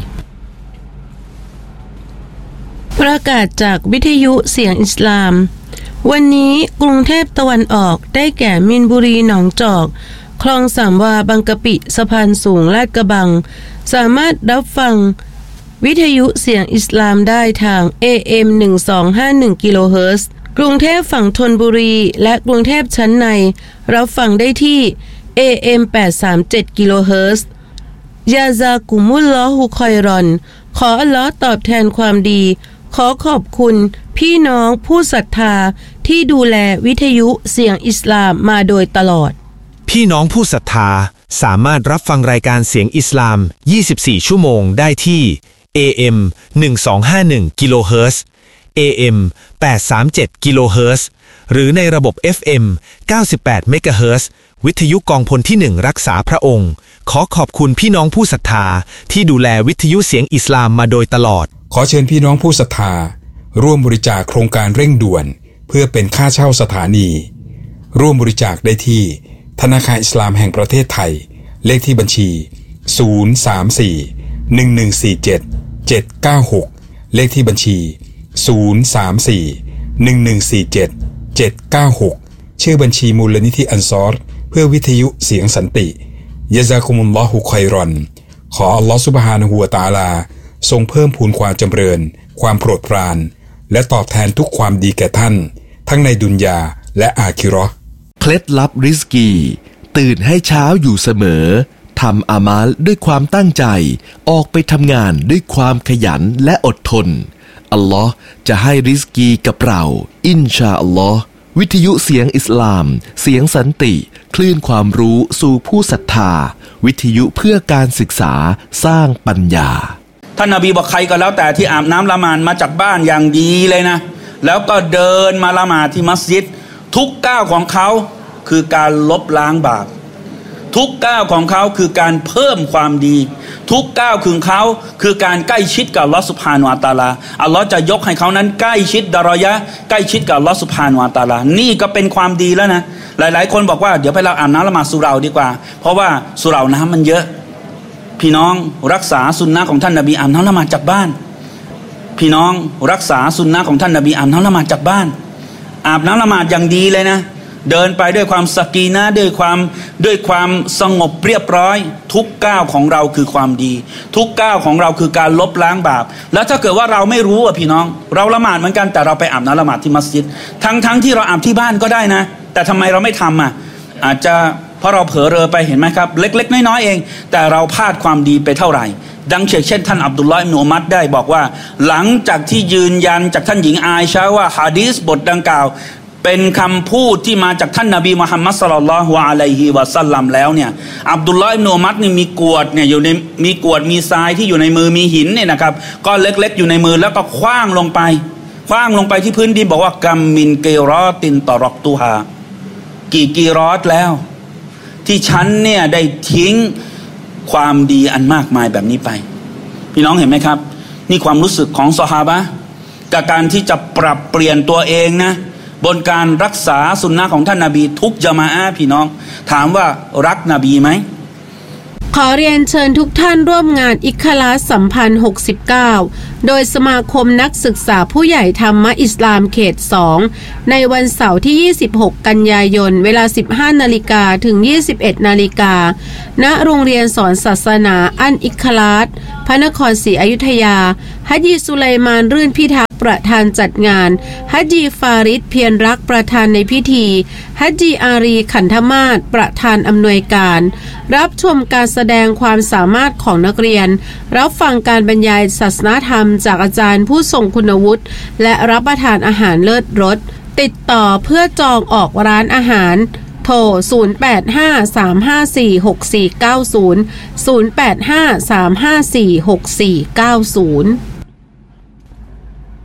ประกาศจากวิทยุเสียงอิสลามวันนี้กรุงเทพตะวันออกได้แก่มินบุรีหนองจอกคลองสามวาบางกะปิสะพานสูงลาดกระบังสามารถรับฟังวิทยุเสียงอิสลามได้ทาง เอ เอ็ม หนึ่งพันสองร้อยห้าสิบเอ็ด กิโลเฮิรตซ์กรุงเทพฝั่งธนบุรีและกรุงเทพชั้นในรับฟังได้ที่ เอ เอ็ม แปดร้อยสามสิบเจ็ด กิโลเฮิรตซ์ยาซากุมุลลอฮุคอยรอนขออัลเลาะห์ตอบแทนความดีขอขอบคุณพี่น้องผู้ศรัทธาที่ดูแลวิทยุเสียงอิสลามมาโดยตลอดพี่น้องผู้ศรัทธาสามารถรับฟังรายการเสียงอิสลามยี่สิบสี่ชั่วโมงได้ที่ เอ เอ็ม หนึ่งพันสองร้อยห้าสิบเอ็ด กิโลเฮิรตซ์ เอ เอ็ม แปดร้อยสามสิบเจ็ด กิโลเฮิรตซ์หรือในระบบ เอฟ เอ็ม เก้าสิบแปด เมกะเฮิรตซ์วิทยุกองพลที่หนึ่งรักษาพระองค์ขอขอบคุณพี่น้องผู้ศรัทธาที่ดูแลวิทยุเสียงอิสลามมาโดยตลอดขอเชิญพี่น้องผู้ศรัทธาร่วมบริจาคโครงการเร่งด่วนเพื่อเป็นค่าเช่าสถานีร่วมบริจาคได้ที่ธนาคารอิสลามแห่งประเทศไทยเลขที่บัญชีศูนย์ สาม สี่ หนึ่ง หนึ่ง สี่ เจ็ด เจ็ด เก้า หกเลขที่บัญชีศูนย์ สาม สี่ หนึ่ง หนึ่ง สี่ เจ็ด เจ็ด เก้า หกชื่อบัญชีมูลนิธิอันซอรเพื่อวิทยุเสียงสันติยะซากุมุลลอฮุคอยรอนขออัลเลาะห์ซุบฮานะฮูวะตะอาลาทรงเพิ่มพูนความจำเริญความโปรดปรานและตอบแทนทุกความดีแก่ท่านทั้งในดุนยาและอาคิเราะห์เคล็ดลับริสกีตื่นให้เช้าอยู่เสมอทำอามัลด้วยความตั้งใจออกไปทำงานด้วยความขยันและอดทนอัลลอฮ์จะให้ริสกีกับเราอินชาอัลลอฮ์วิทยุเสียงอิสลามเสียงสันติคลื่นความรู้สู่ผู้ศรัทธาวิทยุเพื่อการศึกษาสร้างปัญญาท่านนบีบอกใครก็แล้วแต่ที่อาบน้ำละหมาดมาจากบ้านอย่างดีเลยนะแล้วก็เดินมาละหมาดที่มัสยิดทุกก้าวของเขาคือการลบล้างบาปทุกก้าวของเขาคือการเพิ่มความดีทุกก้าวของเขาคือการใกล้ชิดกับอัลเลาะห์ซุบฮานะฮูวะตะอาลาอัลเลาะห์จะยกให้เขานั้นใกล้ชิดดารอยะห์ใกล้ชิดกับอัลเลาะห์ซุบฮานะฮูวะตะอาลานี่ก็เป็นความดีแล้วนะหลายๆคนบอกว่าเดี๋ยวไปเราอาบน้ำละหมาดสุเราดีกว่าเพราะว่าสุเราน้ำมันเยอะพี่น้องรักษาสุนนะของท่านนบีอาบน้ำละหมาดจากบ้านพี่น้องรักษาสุนนะของท่านนบีอาบน้ำละหมาดจากบ้านอาบน้ำละหมาดอย่างดีเลยนะเดินไปด้วยความสกีนะด้วยความด้วยความสงบเรียบร้อยทุกก้าวของเราคือความดีทุกก้าวของเราคือการลบล้างบาปแล้วถ้าเกิดว่าเราไม่รู้อ่ะพี่น้องเราละหมาดเหมือนกันแต่เราไปอาบน้ำละหมาดที่มัสยิดทั้งทั้งที่เราอาบที่บ้านก็ได้นะแต่ทำไมเราไม่ทำอ่ะอาจจะเพราะเราเผลอเรอไปเห็นไหมครับเล็กๆน้อยๆเองแต่เราพลาดความดีไปเท่าไหร่ดังเช่นท่านอับดุลลอฮ์อิบนุอุมัรได้บอกว่าหลังจากที่ยืนยันจากท่านหญิงอาอิชะห์ว่าหะดีษบทดังกล่าวเป็นคำพูดที่มาจากท่านนบีมุฮัมมัดศ็อลลัลลอฮุอะลัยฮิวะซัลลัมแล้วเนี่ยอับดุลลอฮ์อิบนุอุมัรนี่มีกรวดเนี่ยอยู่ในมีกรวดมีทรายที่อยู่ในมือมีหินเนี่ยนะครับก้อนเล็กๆอยู่ในมือแล้วก็คว้างลงไปคว้างลงไปที่พื้นดินบอกว่ากัมมินกิรอตินตอรอกตุฮากี่กิรอตแล้วที่ฉันเนี่ยได้ทิ้งความดีอันมากมายแบบนี้ไปพี่น้องเห็นไหมครับนี่ความรู้สึกของซอฮาบะห์กับการที่จะปรับเปลี่ยนตัวเองนะบนการรักษาสุนนะของท่านนบีทุกญะมาอะห์พี่น้องถามว่ารักนบีไหมขอเรียนเชิญทุกท่านร่วมงานอิคลาสสัมพันธ์หกสิบเก้าโดยสมาคมนักศึกษาผู้ใหญ่ธรรมะอิสลามเขตสองในวันเสาร์ที่ยี่สิบหกกันยายนเวลา สิบห้านาฬิกา ถึง ยี่สิบเอ็ดนาฬิกาณโรงเรียนสอนศาสนาอันอิคลาสพระนครศรีอยุธยาฮัจญีสุไลมานรื่นพิทักษ์ประธานจัดงานฮัจญีฟาริดเพียรรักประธานในพิธีฮัจญีอารีขันธมาศประธานอำนวยการรับชมการแสดงความสามารถของนักเรียนรับฟังการบรรยายศาสนธรรมจากอาจารย์ผู้ทรงคุณวุฒิและรับประทานอาหารเลิศรสติดต่อเพื่อจองออกร้านอาหารโทรศูนย์ แปด ห้า สาม ห้า สี่ หก สี่ เก้า ศูนย์ ศูนย์ แปด ห้า สาม ห้า สี่ หก สี่ เก้า ศูนย์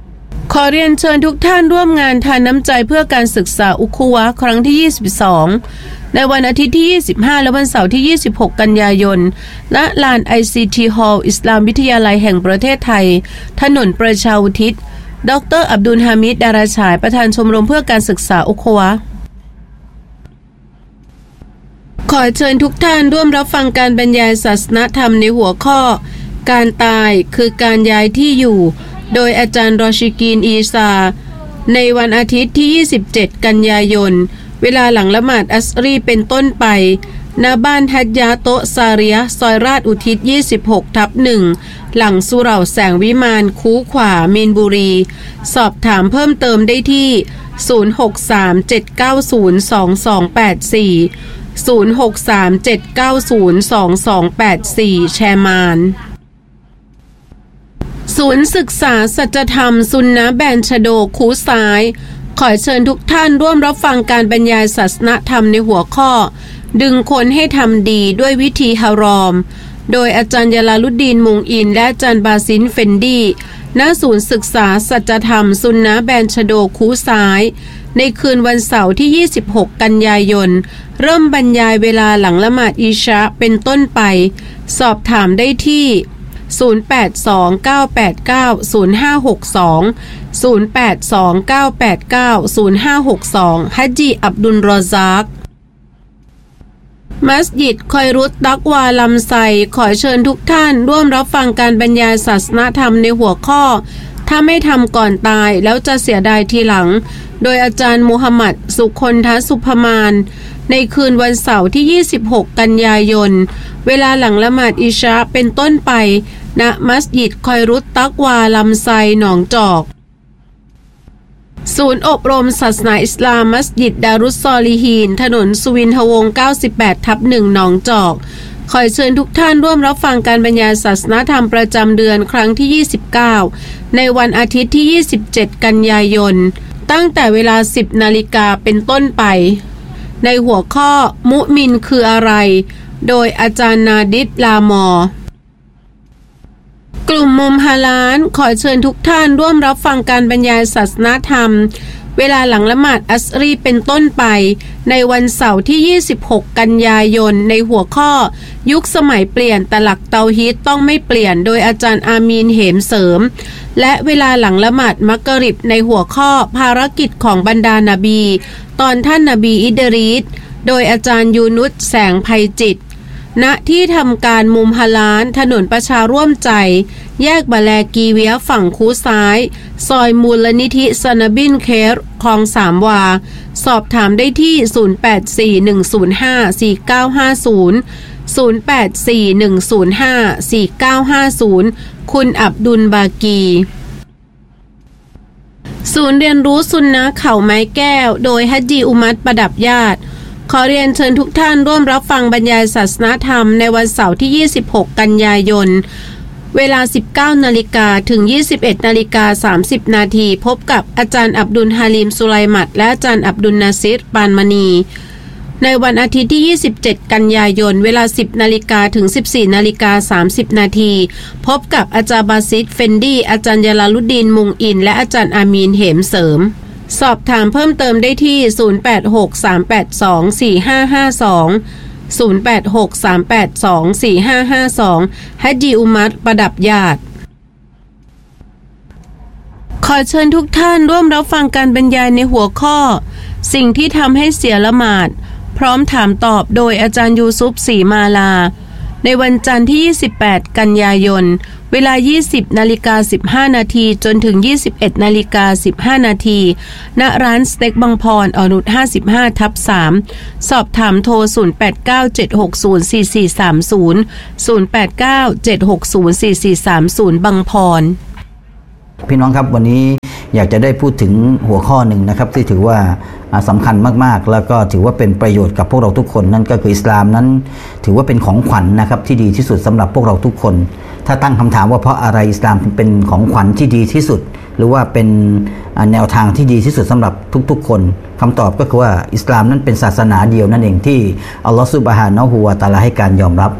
ขอเรียนเชิญทุกท่านร่วมงานทานน้ำใจเพื่อการศึกษาอุคุวะครั้งที่ยี่สิบสองในวันอาทิตย์ที่ยี่สิบห้าและวันเสาร์ที่ยี่สิบหกกันยายนณลาน ไอ ซี ที Hall อิสลามวิทยาลัยแห่งประเทศไทยถนนประชาอุทิศดร.อับดุลฮามิด ดาราฉายประธานชมรมเพื่อการศึกษาอุคุวะขอเชิญทุกท่านร่วมรับฟังการบรรยายศาสนธรรมในหัวข้อการตายคือการย้ายที่อยู่โดยอาจารย์รอชิกีนอีซาในวันอาทิตย์ที่ยี่สิบเจ็ดกันยายนเวลาหลังละหมาดอัสรีเป็นต้นไปณบ้านฮัจญาโตะซาเรียซอยราชอุทิศ ยี่สิบหกทับหนึ่ง หลังสุเหร่าแสงวิมานคูขวามีนบุรีสอบถามเพิ่มเติมได้ที่ศูนย์ หก สาม เจ็ด เก้า ศูนย์ สอง สอง แปด สี่ศูนย์ หก สาม เจ็ด เก้า ศูนย์ สอง สอง แปด สี่แชร์มานศูนย์ศึกษาสัจธรรมซุนนะห์แบนชะโดคูซ้ายขอเชิญทุกท่านร่วมรับฟังการบรรยายศาสนธรรมในหัวข้อดึงคนให้ทำดีด้วยวิธีฮารอมโดยอาจารย์ยาลาลุดดีนมุงอินและอาจารย์บาซินเฟนดีณศูนย์ศึกษาสัจธรรมซุนนะห์แบนชะโดคูซ้ายในคืนวันเสาร์ที่ยี่สิบหกกันยายนเริ่มบรรยายเวลาหลังละหมาดอิชาเป็นต้นไปสอบถามได้ที่ศูนย์ แปด สอง เก้า แปด เก้า ศูนย์ ห้า หก สอง ศูนย์ แปด สอง เก้า แปด เก้า ศูนย์ ห้า หก สองฮัจญีอับดุลรอซากมัสยิดคอยรุตตักวาลำไซขอเชิญทุกท่านร่วมรับฟังการบรรยายศาสนธรรมในหัวข้อถ้าไม่ทำก่อนตายแล้วจะเสียดายทีหลังโดยอาจารย์มูฮัมหมัดสุคนทสุภมานในคืนวันเสาร์ที่ยี่สิบหกกันยายนเวลาหลังละหมาดอิชาเป็นต้นไปณมัสยิดคอยรุตตักวาลำไซหนองจอกศูนย์อบรมศาสนาอิสลามมัสยิดดารุสซอลิฮีนถนนสุวินทวงศ์ เก้าสิบแปดทับหนึ่ง หนองจอกขอเชิญทุกท่านร่วมรับฟังการบรรยายศาสนธรรมประจำเดือนครั้งที่ยี่สิบเก้าในวันอาทิตย์ที่ยี่สิบเจ็ดกันยายนตั้งแต่เวลาสิบนาฬิกาเป็นต้นไปในหัวข้อมุมินคืออะไรโดยอาจารย์นาดิษลามอกลุ่มมุมฮาลานขอเชิญทุกท่านร่วมรับฟังการบรรยายศาสนธรรมเวลาหลังละหมาดอัสรีเป็นต้นไปในวันเสาร์ที่ยี่สิบหกกันยายนในหัวข้อยุคสมัยเปลี่ยนแต่หลักเตาฮีดต้องไม่เปลี่ยนโดยอาจารย์อามีนเหมเสริมและเวลาหลังละหมาดมักริบในหัวข้อภารกิจของบรรดานาบีตอนท่านนบีอิดรีสโดยอาจารย์ยูนุสแสงไพจิตณที่ทำการมุมฮาลานถนนประชาร่วมใจแยกบาแลกีเวียฝั่งคูซ้ายซอยมูลนิธิซานาบินเครคลองสามวาสอบถามได้ที่ศูนย์ แปด สี่ หนึ่ง ศูนย์ ห้า สี่ เก้า ห้า ศูนย์ ศูนย์ แปด สี่ หนึ่ง ศูนย์ ห้า สี่ เก้า ห้า ศูนย์คุณอับดุลบากีศูนย์เรียนรู้ซุนนะห์เขาไม้แก้วโดยฮัจญีอุมัตประดับญาติขอเรียนเชิญทุกท่านร่วมรับฟังบรรยายศาสนธรรมในวันเสาร์ที่ยี่สิบหกกันยายนเวลา สิบเก้านาฬิกา ถึง ยี่สิบเอ็ดนาฬิกาสามสิบนาทีพบกับอาจารย์อับดุลฮาลิมสุไลมัดและอาจารย์อับดุลนาซิรปานมณีในวันอาทิตย์ที่ยี่สิบเจ็ดกันยายนเวลา สิบนาฬิกา ถึง สิบสี่นาฬิกาสามสิบนาทีพบกับอาจารย์บาซิดเฟนดีอาจารย์ยาลาลุดดีนมุงอินและอาจารย์อามีนเหมเสริมสอบถามเพิ่มเติมได้ที่ศูนย์ แปด หก สาม แปด สอง สี่ ห้า ห้า สอง ศูนย์ แปด หก สาม แปด สอง สี่ ห้า ห้า สองฮัจญีอุมัตประดับญาติขอเชิญทุกท่านร่วมรับฟังการบรรยายในหัวข้อสิ่งที่ทำให้เสียละหมาดพร้อมถามตอบโดยอาจารย์ยูซุฟศรีมาลาในวันจันทร์ที่ยี่สิบแปดกันยายนเวลา ยี่สิบนาฬิกาสิบห้านาทีจนถึง ยี่สิบเอ็ดนาฬิกาสิบห้านาทีณร้านสเต็กบางพรอนุช ห้าสิบห้าทับสาม สอบถามโทรศูนย์ แปด เก้า เจ็ด หก ศูนย์ สี่ สี่ สาม ศูนย์ ศูนย์ แปด เก้า เจ็ด หก ศูนย์ สี่ สี่ สาม ศูนย์บางพรพี่น้องครับวันนี้อยากจะได้พูดถึงหัวข้อหนึ่งนะครับที่ถือว่าสำคัญมากๆแล้วก็ถือว่าเป็นประโยชน์กับพวกเราทุกคนนั่นก็คืออิสลามนั้นถือว่าเป็นของขวัญ นะครับที่ดีที่สุดสำหรับพวกเราทุกคนถ้าตั้งคำถามว่าเพราะอะไรอิสลามเป็นของขวัญที่ดีที่สุดหรือว่าเป็นแนวทางที่ดีที่สุดสำหรับทุกๆคนคำตอบก็คือว่าอิสลามนั้นเป็นศาสนาเดียวนั่นเองที่อัลลอฮฺซุบฮานะฮูวะตะอาลาให้การยอมรับ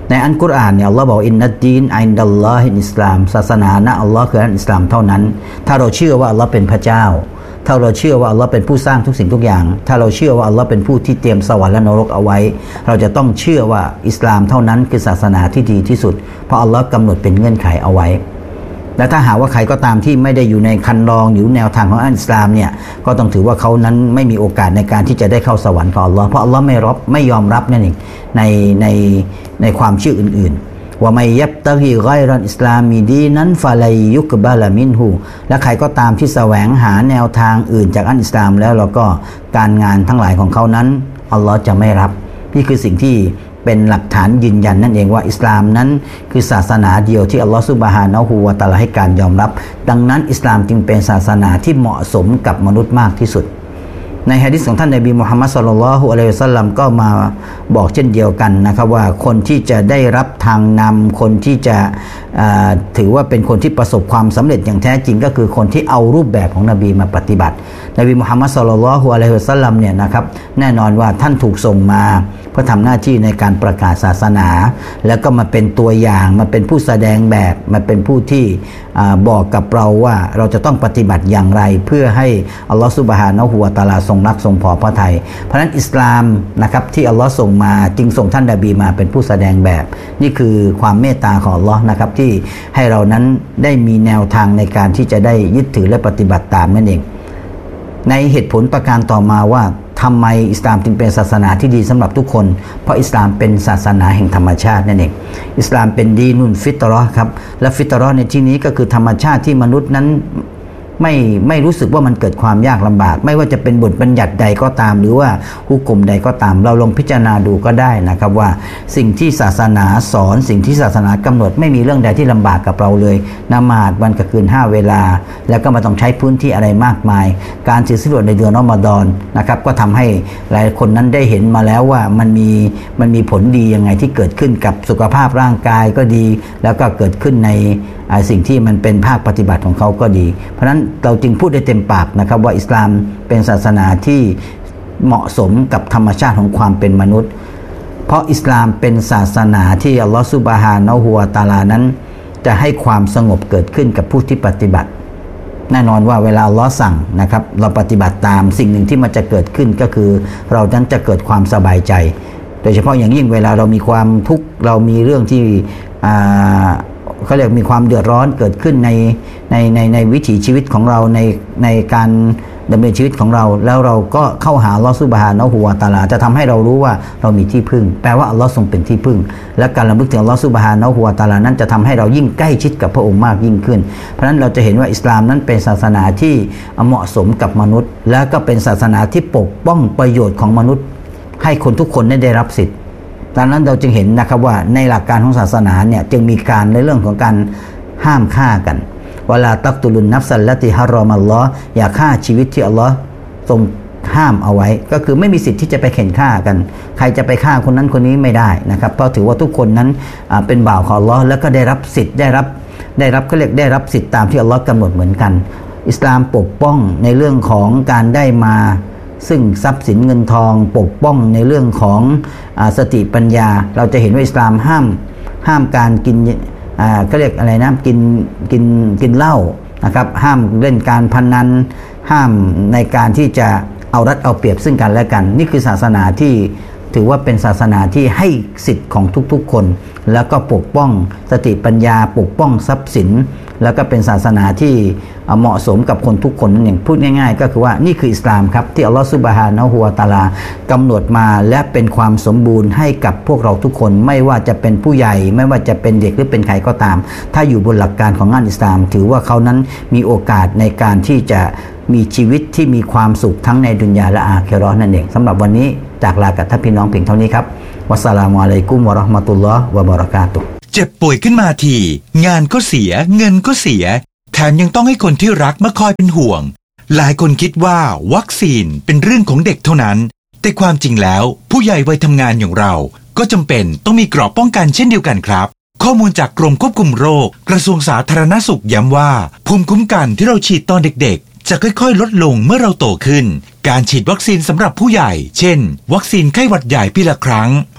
ในอัลกุรอานเนี่ยอัลลอฮ์บอกอินนัดดีนอินดัลลอฮิอิสลามศาสนานะอัลลอฮ์คืออิสลามเท่านั้นถ้าเราเชื่อว่าอัลลอฮ์เป็นพระเจ้าถ้าเราเชื่อว่าอัลลอฮ์เป็นผู้สร้างทุกสิ่งทุกอย่างถ้าเราเชื่อว่าอัลลอฮ์เป็นผู้ที่เตรียมสวรรค์และนรกเอาไว้เราจะต้องเชื่อว่าอิสลามเท่านั้นคือศาสนาที่ดีที่สุดเพราะอัลลอฮ์กำหนดเป็นเงื่อนไขเอาไว้และถ้าหากว่าใครก็ตามที่ไม่ได้อยู่ในคันลองอยู่แนวทางของอัลอิสลามเนี่ยก็ต้องถือว่าเขานั้นไม่มีโอกาสในการที่จะได้เข้าสวรรค์ของอัลลอฮ์เพราะอัลลอฮ์ไม่รับไม่ยอมรับนั่นเองในในในความเชื่ออื่นๆว่าไม่ยับตะฮีไกรอนอิสลามีดีนั้นฟาลัยยุกบาลามินหูและใครก็ตามที่แสวงหาแนวทางอื่นจากอัลอิสลามแล้วเราก็การงานทั้งหลายของเขานั้นอัลลอฮ์จะไม่รับนี่คือสิ่งที่เป็นหลักฐานยืนยันนั่นเองว่าอิสลามนั้นคือศาสนาเดียวที่อัลลอฮฺซุบฮานะฮูวะตะอาลาให้การยอมรับดังนั้นอิสลามจึงเป็นศาสนาที่เหมาะสมกับมนุษย์มากที่สุดในหะดีษของท่านนบีมุฮัมมัดศ็อลลัลลอฮุอะลัยฮิวะซัลลัมก็มาบอกเช่นเดียวกันนะครับว่าคนที่จะได้รับทางนำคนที่จะถือว่าเป็นคนที่ประสบความสำเร็จอย่างแท้จริงก็คือคนที่เอารูปแบบของนบีมาปฏิบัตินบีมุฮัมมัดศ็อลลัลลอฮุอะลัยฮิวะซัลลัมเนี่ยนะครับแน่นอนว่าท่านถูกส่งมาเพื่อทำหน้าที่ในการประกาศศาสนาแล้วก็มาเป็นตัวอย่างมาเป็นผู้แสดงแบบมาเป็นผู้ที่บอกกับเราว่าเราจะต้องปฏิบัติอย่างไรเพื่อให้อัลลอฮฺซุบฮานะฮูวะตะอาลาทรงรักทรงพอพระทัยเพราะฉะนั้นอิสลามนะครับที่อัลลอฮฺส่งมาจึงส่งท่านนบีมาเป็นผู้แสดงแบบนี่คือความเมตตาของอัลลอฮ์นะครับที่ให้เรานั้นได้มีแนวทางในการที่จะได้ยึดถือและปฏิบัติตามนั่นเองในเหตุผลประการต่อมาว่าทำไมอิสลามจึงเป็นศาสนาที่ดีสำหรับทุกคนเพราะอิสลามเป็นศาสนาแห่งธรรมชาตินั่นเองอิสลามเป็นดีนุนฟิตเราะห์ครับและฟิตเราะห์ในที่นี้ก็คือธรรมชาติที่มนุษย์นั้นไม่ไม่รู้สึกว่ามันเกิดความยากลำบากไม่ว่าจะเป็นบทบัญญัติใดก็ตามหรือว่าฮุกมใดก็ตามเราลองพิจารณาดูก็ได้นะครับว่าสิ่งที่ศาสนาสอนสิ่งที่ศาสนากำหนดไม่มีเรื่องใดที่ลำบากกับเราเลยละหมาดวันกับคืนห้าเวลาแล้วก็ไม่ต้องใช้พื้นที่อะไรมากมายการถือศีลอดในเดือนรอมฎอนนะครับก็ทำให้หลายคนนั้นได้เห็นมาแล้วว่ามันมีมันมีผลดียังไงที่เกิดขึ้นกับสุขภาพร่างกายก็ดีแล้วก็เกิดขึ้นในสิ่งที่มันเป็นภาคปฏิบัติของเขาก็ดีเพราะฉะนั้นเราจึงพูดได้เต็มปากนะครับว่าอิสลามเป็นศาสนาที่เหมาะสมกับธรรมชาติของความเป็นมนุษย์เพราะอิสลามเป็นศาสนาที่อัลลอฮฺซุบฮานะฮูวะตะอาลานั้นจะให้ความสงบเกิดขึ้นกับผู้ที่ปฏิบัติแน่นอนว่าเวลาอัลลอฮ์สั่งนะครับเราปฏิบัติตามสิ่งหนึ่งที่มันจะเกิดขึ้นก็คือเรานั้นจะเกิดความสบายใจโดยเฉพาะอย่างยิ่งเวลาเรามีความทุกข์เรามีเรื่องที่อ่าเขาเรียกมีความเดือดร้อนเกิดขึ้นในในในในวิถีชีวิตของเราในในการดำเนินชีวิตของเราแล้วเราก็เข้าหาอัลลอฮฺซุบฮานะฮูวะตะอาลาจะทำให้เรารู้ว่าเรามีที่พึ่งแปลว่าอัลลอฮ์ทรงเป็นที่พึ่งและการระลึกถึงอัลลอฮฺซุบฮานะฮูวะตะอาลานั้นจะทำให้เรายิ่งใกล้ชิดกับพระองค์มากยิ่งขึ้นเพราะฉะนั้นเราจะเห็นว่าอิสลามนั้นเป็นศาสนาที่เหมาะสมกับมนุษย์และก็เป็นศาสนาที่ปกป้องประโยชน์ของมนุษย์ให้คนทุกคนได้รับสิทธิ์ดังนั้นเราจึงเห็นนะครับว่าในหลักการของศาสนาเนี่ยจึงมีการในเรื่องของการห้ามฆ่ากันเวลาตักตุลุนนัฟซัลละติฮารอมัลลอฮ์อย่าฆ่าชีวิตที่อัลลอฮ์ทรงห้ามเอาไว้ก็คือไม่มีสิทธิ์ที่จะไปเข็นฆ่ากันใครจะไปฆ่าคนนั้นคนนี้ไม่ได้นะครับเพราะถือว่าทุกคนนั้นเป็นบ่าวของอัลลอฮ์แล้วก็ได้รับสิทธิ์ได้รับได้รับเขาเรียกได้รับสิทธิ์ตามที่อัลลอฮ์กำหนดเหมือนกันอิสลามปกป้องในเรื่องของการได้มาซึ่งทรัพย์สินเงินทองปกป้องในเรื่องของอ่าสติปัญญาเราจะเห็นว่าอิสลามห้ามห้ามการกินอ่าก็เรียกอะไรนะกินกินกินเหล้านะครับห้ามเล่นการพนันห้ามในการที่จะเอารัดเอาเปรียบซึ่งกันและกันนี่คือศาสนาที่ถือว่าเป็นศาสนาที่ให้สิทธิ์ของทุกๆคนแล้วก็ปกป้องสติปัญญาปกป้องทรัพย์สินแล้วก็เป็นศาสนาที่เหมาะสมกับคนทุกคนอย่างพูดง่ายๆก็คือว่านี่คืออิสลามครับที่อัลลอฮฺซุบฮานะฮูวะตะอาลากำหนดมาและเป็นความสมบูรณ์ให้กับพวกเราทุกคนไม่ว่าจะเป็นผู้ใหญ่ไม่ว่าจะเป็นเด็กหรือเป็นใครก็ตามถ้าอยู่บนหลักการของอัลอิสลามถือว่าเขานั้นมีโอกาสในการที่จะมีชีวิตที่มีความสุขทั้งในดุนยาและอาคิเราะห์นั่นเองสำหรับวันนี้จากลากับท่านพี่น้องเพียงเท่านี้ครับวัสสลามุอะลัยกุมวะเราะห์มะตุลลอฮ์วะบะเราะกาตุฮ์เจ็บป่วยขึ้นมาทีงานก็เสียเงินก็เสียแถมยังต้องให้คนที่รักมาคอยเป็นห่วงหลายคนคิดว่าวัคซีนเป็นเรื่องของเด็กเท่านั้นแต่ความจริงแล้วผู้ใหญ่วัยทำงานอย่างเราก็จำเป็นต้องมีเกราะป้องกันเช่นเดียวกันครับข้อมูลจากกรมควบคุมโรคกระทรวงสาธารณสุขย้ำว่าภูมิคุ้มกันที่เราฉีดตอนเด็กๆจะค่อยๆลดลงเมื่อเราโตขึ้นการฉีดวัคซีนสำหรับผู้ใหญ่เช่นวัคซีนไข้หวัดใหญ่ปีละครั้ง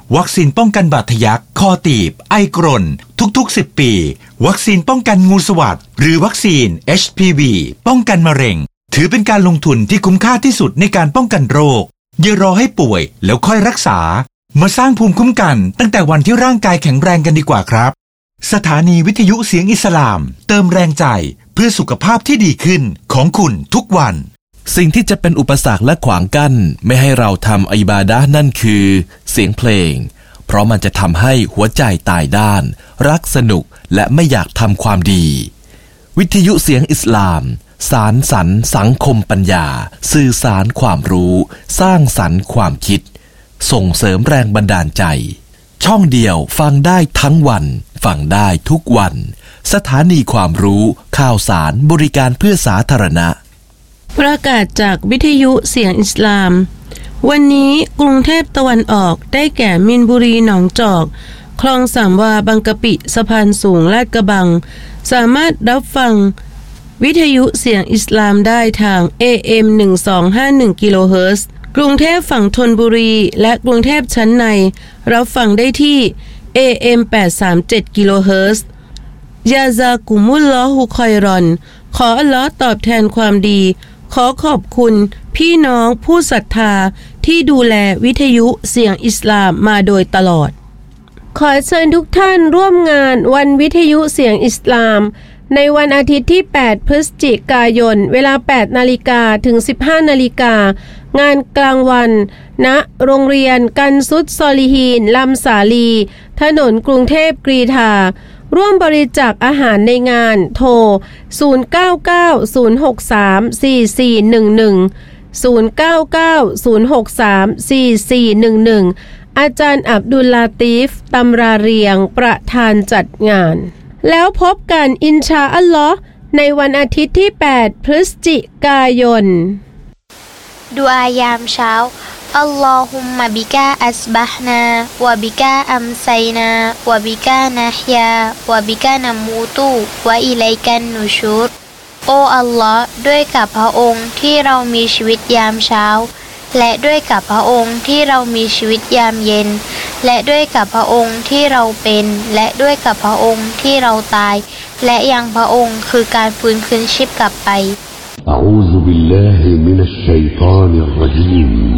วัคซีนป้องกันบาดทะยักคอตีบไอกรนทุกๆสิบปีวัคซีนป้องกันงูสวัสดหรือวัคซีน เอช พี วี ป้องกันมะเร็งถือเป็นการลงทุนที่คุ้มค่าที่สุดในการป้องกันโรคอย่ารอให้ป่วยแล้วค่อยรักษามาสร้างภูมิคุ้มกันตั้งแต่วันที่ร่างกายแข็งแรงกันดีกว่าครับสถานีวิทยุเสียงอิสลามเติมแรงใจเพื่อสุขภาพที่ดีขึ้นของคุณทุกวันสิ่งที่จะเป็นอุปสรรคและขวางกั้นไม่ให้เราทำอิบาดะห์นั่นคือเสียงเพลงเพราะมันจะทำให้หัวใจตายด้านรักสนุกและไม่อยากทำความดีวิทยุเสียงอิสลามสารสรรค์สังคมปัญญาสื่อสารความรู้สร้างสรรค์ความคิดส่งเสริมแรงบันดาลใจช่องเดียวฟังได้ทั้งวันฟังได้ทุกวันสถานีความรู้ข่าวสารบริการเพื่อสาธารณะประกาศจากวิทยุเสียงอิสลามวันนี้กรุงเทพตะวันออกได้แก่มินบุรีหนองจอกคลองสามวาบางกะปิสะพานสูงลาดกระบังสามารถรับฟังวิทยุเสียงอิสลามได้ทาง เอ เอ็ม หนึ่งสองห้าหนึ่ง กิโลเฮิรตซ์กรุงเทพฝั่งธนบุรีและกรุงเทพชั้นในรับฟังได้ที่ เอ เอ็ม แปดสามเจ็ด กิโลเฮิรตซ์ยาซากุมุลลอฮุคอยรอนขออัลเลาะห์ตอบแทนความดีขอขอบคุณพี่น้องผู้ศรัทธาที่ดูแลวิทยุเสียงอิสลามมาโดยตลอดขอเชิญทุกท่านร่วมงานวันวิทยุเสียงอิสลามในวันอาทิตย์ที่แปดพฤศจิกายนเวลา แปดนาฬิกา ถึง สิบห้านาฬิกางานกลางวันณโรงเรียนกันซุดซอลิฮีนลำสาลีถนนกรุงเทพกรีฑาร่วมบริจาคอาหารในงานโทรศูนย์ เก้า เก้า ศูนย์ หก สาม สี่ สี่ หนึ่ง หนึ่ง ศูนย์ เก้า เก้า ศูนย์ หก สาม สี่ สี่ หนึ่ง หนึ่งอาจารย์อับดุลลาตีฟตำราเรียงประธานจัดงานแล้วพบกันอินชาอัลลอฮ์ในวันอาทิตย์ที่แปดพฤศจิกายนดุอายามเช้าอัลลอฮุมมะบิกาอัสบะฮ์นาวะบิกาอัมไซนาวะบิกานะฮยาวะบิกานะมูตุวะอิลัยกันนุชูรโออัลลอฮ์ด้วยกับพระองค์ที่เรามีชีวิตยามเช้าและด้วยกับพระองค์ที่เรามีชีวิตยามเย็นและด้วยกับพระองค์ที่เราเป็นและด้วยกับพระองค์ที่เราตายและยังพระองค์คือการฟื้นคืนชีพกลับไป أعوذ بالله من الشيطان الرجيم